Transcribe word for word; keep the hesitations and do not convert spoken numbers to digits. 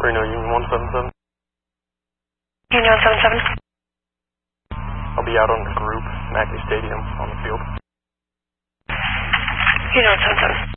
Reno Union one seven seven. Union one seven seven. I'll be out on the group, Mackey Stadium, on the field. Union one seven seven.